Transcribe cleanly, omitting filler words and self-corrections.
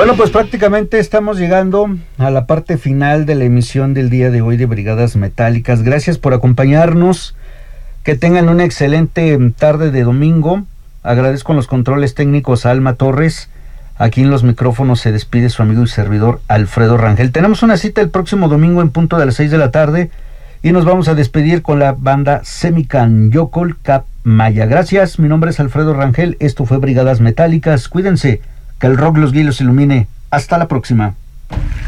Bueno, pues prácticamente estamos llegando a la parte final de la emisión del día de hoy de Brigadas Metálicas. Gracias por acompañarnos. Que tengan una excelente tarde de domingo. Agradezco en los controles técnicos a Alma Torres. Aquí en los micrófonos se despide su amigo y servidor Alfredo Rangel. Tenemos una cita el próximo domingo en punto de las 6 de la tarde y nos vamos a despedir con la banda Semican Yokol Cap Maya. Gracias, mi nombre es Alfredo Rangel. Esto fue Brigadas Metálicas. Cuídense, que el rock los guíe y los ilumine. Hasta la próxima.